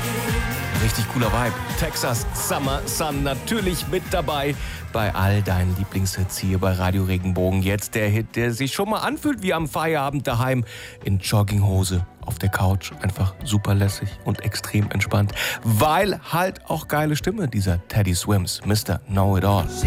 Richtig cooler Vibe. Texas Summer Sun natürlich mit dabei bei all deinen Lieblingshits hier bei Radio Regenbogen. Jetzt der Hit, der sich schon mal anfühlt wie am Feierabend daheim in Jogginghose auf der Couch. Einfach super lässig und extrem entspannt, weil halt auch geile Stimme dieser Teddy Swims, Mr. Know It All.